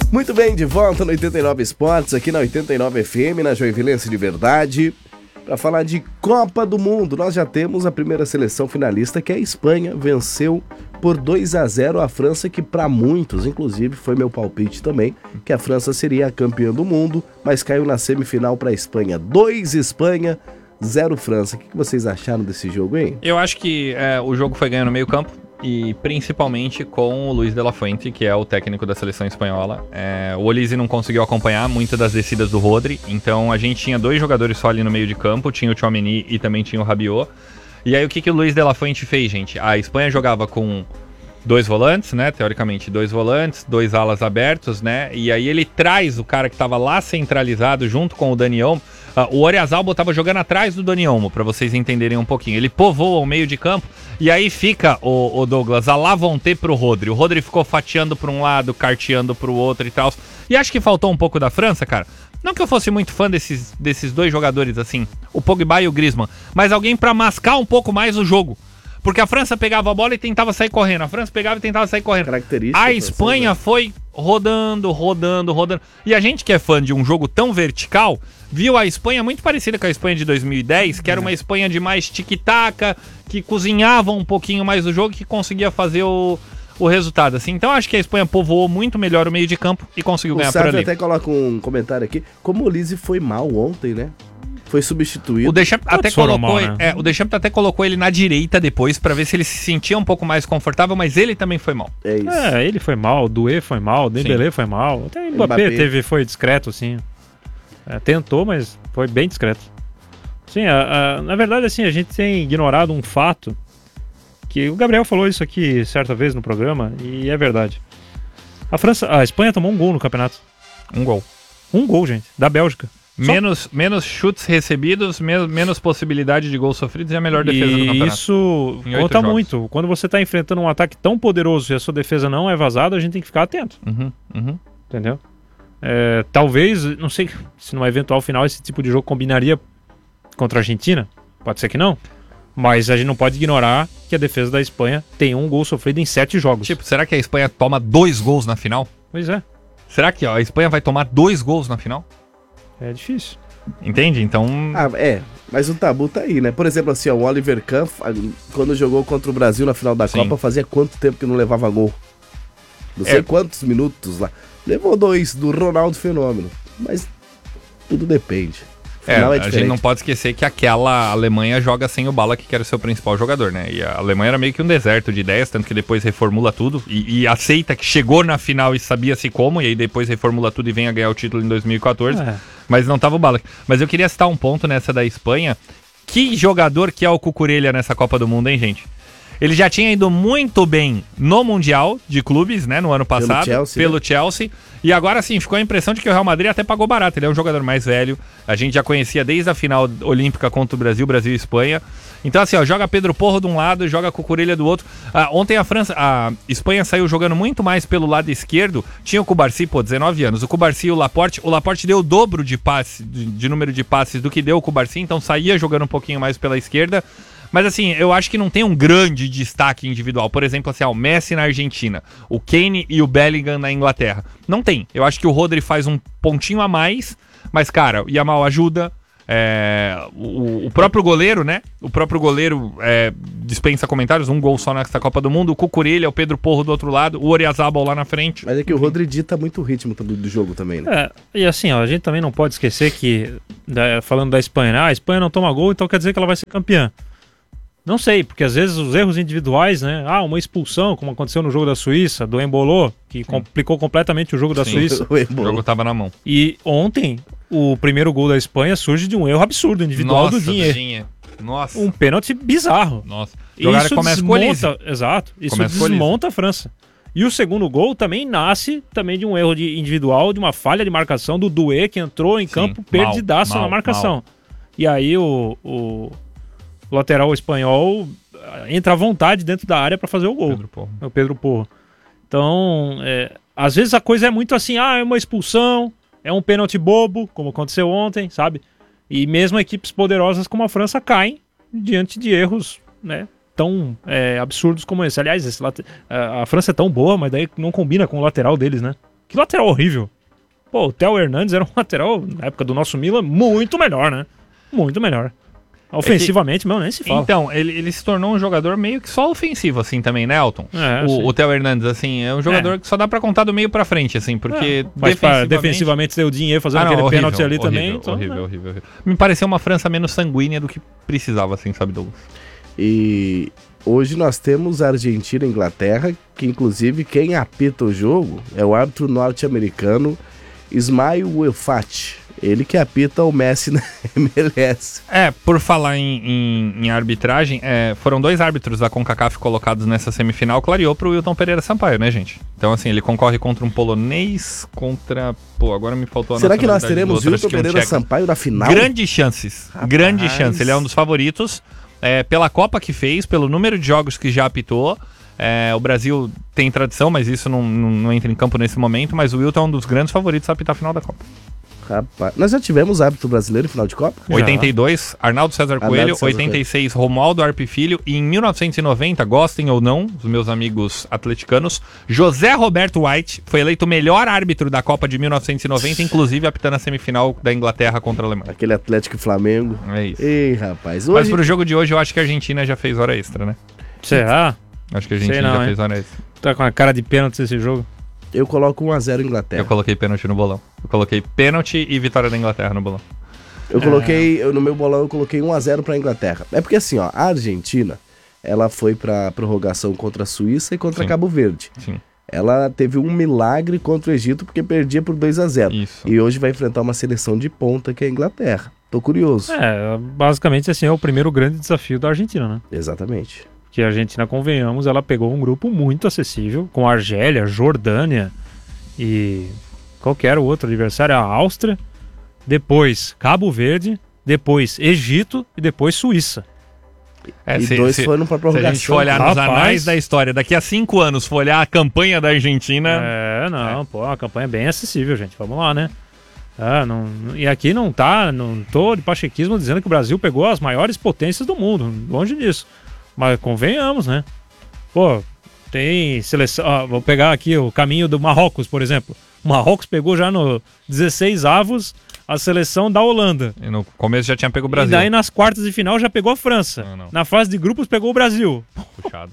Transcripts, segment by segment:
Muito bem, de volta no 89 Esportes, aqui na 89 FM, na Joinvilense de Verdade, para falar de Copa do Mundo. Nós já temos a primeira seleção finalista, que é a Espanha, venceu por 2-0 a França, que para muitos, inclusive foi meu palpite também, que a França seria a campeã do mundo, mas caiu na semifinal para a Espanha. 2 Espanha, 0 França. O que vocês acharam desse jogo, hein? Eu acho que o jogo foi ganho no meio campo, e principalmente com o Luis de la Fuente, que é o técnico da seleção espanhola. O Olise não conseguiu acompanhar muitas das descidas do Rodri, então a gente tinha 2 jogadores só ali no meio de campo, tinha o Tchouaméni e também tinha o Rabiot. E aí o que o Luis de la Fuente fez, gente? A Espanha jogava com 2 volantes, né? Teoricamente 2 volantes, 2 alas abertos, né? E aí ele traz o cara que estava lá centralizado junto com o Dani Olmo. O Oyarzabal estava jogando atrás do Dani Olmo, para vocês entenderem um pouquinho. Ele povoa o meio de campo e aí fica o Douglas a la vontade pro Rodri. O Rodri ficou fatiando para um lado, carteando para o outro e tal. E acho que faltou um pouco da França, cara. Não que eu fosse muito fã desses 2 jogadores assim, o Pogba e o Griezmann, mas alguém para mascar um pouco mais o jogo. Porque a França pegava a bola e tentava sair correndo. A França pegava e tentava sair correndo. A Espanha foi rodando. E a gente que é fã de um jogo tão vertical, viu a Espanha muito parecida com a Espanha de 2010, que era uma Espanha de mais tic-tac, que cozinhava um pouquinho mais o jogo, que conseguia fazer o resultado, assim. Então acho que a Espanha povoou muito melhor o meio de campo e conseguiu ganhar por ali. O até coloca um comentário aqui, como o Olise foi mal ontem, né? Foi substituído. O Deschamps até colocou ele na direita depois pra ver se ele se sentia um pouco mais confortável, mas ele também foi mal. É isso. Ele foi mal, o Doué foi mal, o Dembélé foi mal. Até o Mbappé foi discreto, assim. Tentou, mas foi bem discreto. Sim, na verdade, assim, a gente tem ignorado um fato que o Gabriel falou isso aqui certa vez no programa, e é verdade. A Espanha tomou um gol no campeonato. Um gol. Um gol, gente, da Bélgica. Menos chutes recebidos, menos possibilidade de gols sofridos e a melhor defesa do campeonato. Isso conta muito. Quando você está enfrentando um ataque tão poderoso e a sua defesa não é vazada, a gente tem que ficar atento. Entendeu? Talvez, não sei se numa eventual final esse tipo de jogo combinaria contra a Argentina. Pode ser que não. Mas a gente não pode ignorar que a defesa da Espanha tem um gol sofrido em 7 jogos. Tipo, será que a Espanha toma 2 gols na final? Pois é. Será que a Espanha vai tomar 2 gols na final? É difícil. Entende? Então... mas o tabu tá aí, né? Por exemplo, assim, o Oliver Kahn, quando jogou contra o Brasil na final da Copa, fazia quanto tempo que não levava gol? Não sei quantos minutos lá. Levou 2 do Ronaldo Fenômeno. Mas tudo depende. A gente não pode esquecer que aquela Alemanha joga sem o Ballack, que era o seu principal jogador, né? E a Alemanha era meio que um deserto de ideias, tanto que depois reformula tudo e aceita que chegou na final e sabia-se como, e aí depois reformula tudo e vem a ganhar o título em 2014, mas não tava o Ballack. Mas eu queria citar um ponto nessa da Espanha. Que jogador que é o Cucurella nessa Copa do Mundo, hein, gente? Ele já tinha ido muito bem no Mundial de Clubes, né, no ano passado, pelo Chelsea. E agora sim, ficou a impressão de que o Real Madrid até pagou barato. Ele é um jogador mais velho. A gente já conhecia desde a final olímpica contra o Brasil e Espanha. Então assim, joga Pedro Porro de um lado e joga Cucurella do outro. Ontem a Espanha saiu jogando muito mais pelo lado esquerdo. Tinha o Cubarsí, 19 anos. O Cubarsí e o Laporte deu o dobro de passe, de número de passes do que deu o Cubarsí. Então saía jogando um pouquinho mais pela esquerda. Mas assim, eu acho que não tem um grande destaque individual. Por exemplo, assim, o Messi na Argentina, o Kane e o Bellingham na Inglaterra. Não tem. Eu acho que o Rodri faz um pontinho a mais, mas, cara, o Yamal ajuda. O próprio goleiro, né? O próprio goleiro dispensa comentários, um gol só nessa Copa do Mundo. O Cucurella, o Pedro Porro do outro lado, o Oyarzabal lá na frente. Mas é que o Rodri dita muito o ritmo do jogo também, né? E assim, a gente também não pode esquecer que, falando da Espanha, a Espanha não toma gol, então quer dizer que ela vai ser campeã. Não sei, porque às vezes os erros individuais, né? Uma expulsão, como aconteceu no jogo da Suíça, do Embolo, que complicou completamente o jogo da Suíça. O jogo tava na mão. E ontem, o primeiro gol da Espanha surge de um erro absurdo individual do Digne. Nossa. Um pênalti bizarro. Nossa. Isso desmonta, exato. Isso desmonta a França. E o segundo gol também nasce também de um erro individual, de uma falha de marcação do Doué, que entrou em campo perdidaço na marcação. E aí o lateral espanhol entra à vontade dentro da área para fazer o gol. O Pedro Porro. Então, às vezes a coisa é muito assim, é uma expulsão, é um pênalti bobo, como aconteceu ontem, sabe? E mesmo equipes poderosas como a França caem diante de erros, né, tão absurdos como esse. Aliás, a França é tão boa, mas daí não combina com o lateral deles, né? Que lateral horrível. Pô, o Theo Hernandes era um lateral, na época do nosso Milan, muito melhor, né? Muito melhor. Ofensivamente, mesmo, nem se fala. Então, ele se tornou um jogador meio que só ofensivo, assim, também, né, Elton? O Theo Hernandes, assim, é um jogador que só dá pra contar do meio pra frente, assim, porque defensivamente tem o Dinheiro fazendo aquele pênalti ali também. Então, horrível. Me pareceu uma França menos sanguínea do que precisava, assim, sabe, Douglas? E hoje nós temos a Argentina e a Inglaterra, que inclusive quem apita o jogo é o árbitro norte-americano Ismail Welfat. Ele que apita o Messi na MLS. Por falar em arbitragem, foram 2 árbitros da CONCACAF colocados nessa semifinal, clareou pro Wilton Pereira Sampaio, né, gente? Então, assim, ele concorre contra um polonês, contra... Pô, agora me faltou a Será que nós teremos Wilton Pereira Sampaio na final? Grandes chances. Grande chance. Ele é um dos favoritos. Pela Copa que fez, pelo número de jogos que já apitou. O Brasil tem tradição, mas isso não entra em campo nesse momento. Mas o Wilton é um dos grandes favoritos a apitar a final da Copa. Rapaz, nós já tivemos árbitro brasileiro em final de Copa? 82, Arnaldo César Coelho. 86, Romualdo Arpe Filho. E em 1990, gostem ou não, os meus amigos atleticanos, José Roberto White foi eleito o melhor árbitro da Copa de 1990, inclusive apitando a semifinal da Inglaterra contra a Alemanha. Aquele Atlético e Flamengo. É isso. Ei, rapaz. Mas pro jogo de hoje eu acho que a Argentina já fez hora extra, né? Será? Acho que a Argentina já fez hora extra. Tá com a cara de pênalti esse jogo? Eu coloco 1-0 Inglaterra. Eu coloquei pênalti no bolão. Eu coloquei pênalti e vitória da Inglaterra no bolão. No meu bolão eu coloquei 1-0 pra Inglaterra. É porque assim, ó, a Argentina, ela foi pra prorrogação contra a Suíça e contra Cabo Verde. Sim. Ela teve um milagre contra o Egito porque perdia por 2-0. Isso. E hoje vai enfrentar uma seleção de ponta que é a Inglaterra. Tô curioso. Basicamente assim, é o primeiro grande desafio da Argentina, né? Exatamente. Que a Argentina, convenhamos, ela pegou um grupo muito acessível, com Argélia, Jordânia e qualquer outro adversário, a Áustria, depois Cabo Verde, depois Egito e depois Suíça. Dois foram pra prorrogação. Se a gente for olhar nos anais da história, daqui a 5 anos, for olhar a campanha da Argentina... uma campanha bem acessível, gente, vamos lá, né? E aqui não tô de pachequismo dizendo que o Brasil pegou as maiores potências do mundo, longe disso. Mas convenhamos, né? Pô, tem seleção... vou pegar aqui o caminho do Marrocos, por exemplo. O Marrocos pegou já no 16avos a seleção da Holanda. E no começo já tinha pego o Brasil. E daí nas quartas de final já pegou a França. Não. Na fase de grupos pegou o Brasil. Puxado.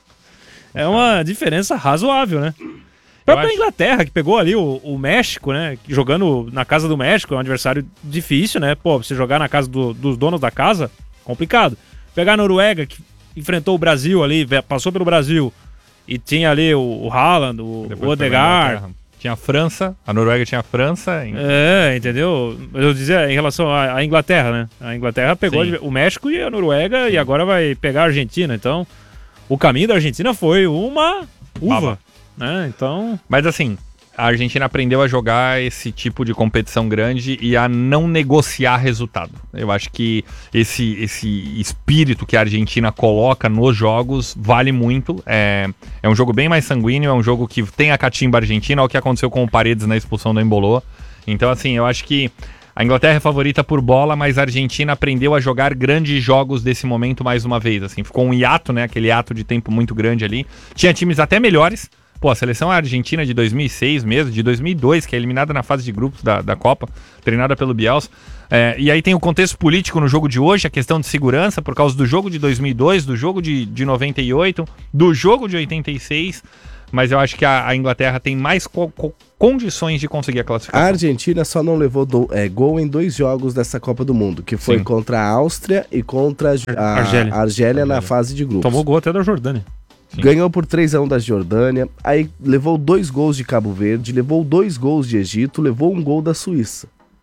É uma diferença razoável, né? A própria Inglaterra, que pegou ali o México, né? Jogando na casa do México, é um adversário difícil, né? Pô, você jogar na casa dos donos da casa, complicado. Pegar a Noruega, que enfrentou o Brasil ali, passou pelo Brasil e tinha ali o Haaland, o Odegaard. Tinha a França, a Noruega tinha a França. Entendeu? Eu dizia em relação à Inglaterra, né? A Inglaterra pegou o México e a Noruega e agora vai pegar a Argentina. Então, o caminho da Argentina foi uma uva, né? Então... Mas assim... A Argentina aprendeu a jogar esse tipo de competição grande e a não negociar resultado. Eu acho que esse espírito que a Argentina coloca nos jogos vale muito. É um jogo bem mais sanguíneo, é um jogo que tem a catimba argentina, é o que aconteceu com o Paredes na expulsão do Embolo. Então, assim, eu acho que a Inglaterra é favorita por bola, mas a Argentina aprendeu a jogar grandes jogos desse momento mais uma vez. Assim, ficou um hiato, né? Aquele hiato de tempo muito grande ali. Tinha times até melhores. Pô, a seleção argentina de 2006 mesmo, de 2002, que é eliminada na fase de grupos da Copa, treinada pelo Bielsa. E aí tem o contexto político no jogo de hoje, a questão de segurança, por causa do jogo de 2002, do jogo de 98, do jogo de 86. Mas eu acho que a Inglaterra tem mais condições de conseguir a classificação. A Argentina só não levou gol em 2 jogos dessa Copa do Mundo, que foi contra a Áustria e contra a Argélia na fase de grupos. Tomou gol até da Jordânia. Sim. Ganhou por 3-1 da Jordânia, aí levou 2 gols de Cabo Verde, levou 2 gols de Egito, levou 1 gol da Suíça.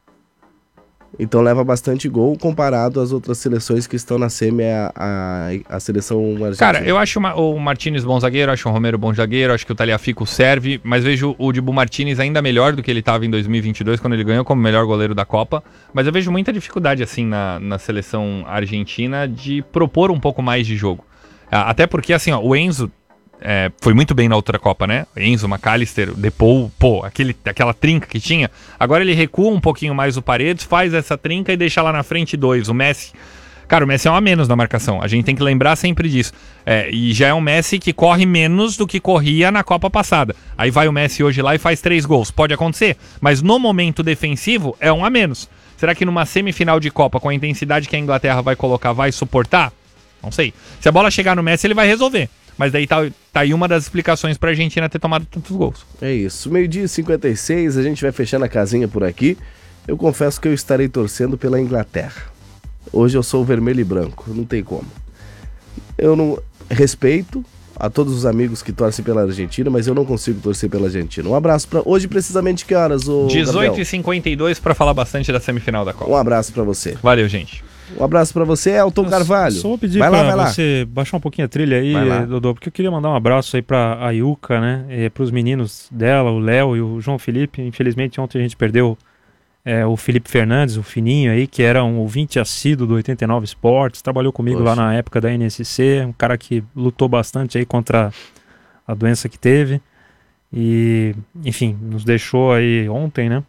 Então leva bastante gol comparado às outras seleções que estão na semi, a seleção argentina. Cara, eu acho o Martínez bom zagueiro, acho o Romero bom zagueiro, acho que o Tagliafico serve, mas vejo o Dibu Martínez ainda melhor do que ele estava em 2022, quando ele ganhou como melhor goleiro da Copa. Mas eu vejo muita dificuldade assim na seleção argentina de propor um pouco mais de jogo. Até porque, assim, ó, o Enzo foi muito bem na outra Copa, né? Enzo, McAllister, Depou, aquela trinca que tinha. Agora ele recua um pouquinho mais o Paredes, faz essa trinca e deixa lá na frente 2. O Messi Cara, o Messi é um a menos na marcação. A gente tem que lembrar sempre disso. E já é um Messi que corre menos do que corria na Copa passada. Aí vai o Messi hoje lá e faz 3 gols. Pode acontecer, mas no momento defensivo é um a menos. Será que numa semifinal de Copa, com a intensidade que a Inglaterra vai colocar, vai suportar? Não sei. Se a bola chegar no Messi, ele vai resolver. Mas daí tá aí uma das explicações pra Argentina ter tomado tantos gols. É isso. 12h56, a gente vai fechando a casinha por aqui. Eu confesso que eu estarei torcendo pela Inglaterra. Hoje eu sou vermelho e branco, não tem como. Eu não respeito a todos os amigos que torcem pela Argentina, mas eu não consigo torcer pela Argentina. Um abraço para hoje, precisamente que horas, ô 18h52 para falar bastante da semifinal da Copa. Um abraço para você. Valeu, gente. Um abraço para você, Elton Carvalho. Só vou pedir para você baixar um pouquinho a trilha aí, Dodô, porque eu queria mandar um abraço aí para a Yuka, né, para os meninos dela, o Léo e o João Felipe. Infelizmente ontem a gente perdeu o Felipe Fernandes, o fininho aí, que era um ouvinte assíduo do 89 Esportes, trabalhou comigo lá na época da NSC, um cara que lutou bastante aí contra a doença que teve e, enfim, nos deixou aí ontem, né?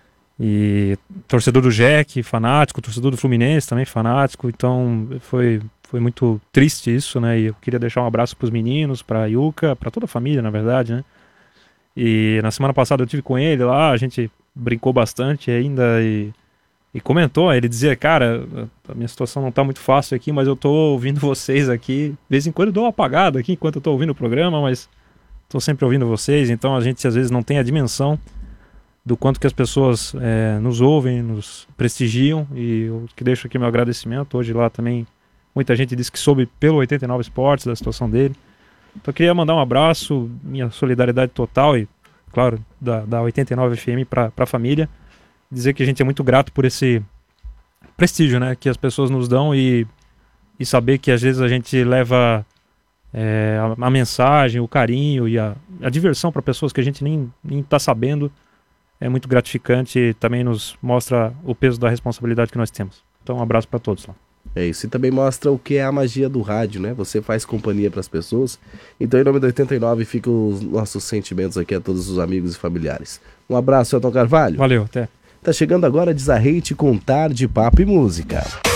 E torcedor do Jack, fanático, torcedor do Fluminense também fanático, então foi muito triste isso, né? E eu queria deixar um abraço para os meninos, para a Yuka, para toda a família, na verdade, né? E na semana passada eu tive com ele lá, a gente brincou bastante ainda e comentou, ele dizia, cara, a minha situação não tá muito fácil aqui, mas eu tô ouvindo vocês aqui, de vez em quando eu dou uma apagada aqui enquanto eu tô ouvindo o programa, mas tô sempre ouvindo vocês, então a gente às vezes não tem a dimensão do quanto que as pessoas nos ouvem, nos prestigiam, e eu que deixo aqui meu agradecimento. Hoje lá também muita gente disse que soube pelo 89 Esportes da situação dele, então eu queria mandar um abraço, minha solidariedade total e claro, da 89 FM para a família, dizer que a gente é muito grato por esse prestígio, né, que as pessoas nos dão e saber que às vezes a gente leva a mensagem, o carinho e a diversão para pessoas que a gente nem está sabendo, é muito gratificante e também nos mostra o peso da responsabilidade que nós temos. Então um abraço para todos lá. É isso, e também mostra o que é a magia do rádio, né? Você faz companhia para as pessoas. Então, em nome do 89, ficam os nossos sentimentos aqui a todos os amigos e familiares. Um abraço, Elton Carvalho. Valeu, até. Tá chegando agora Desarreite com Tarde, Papo e Música.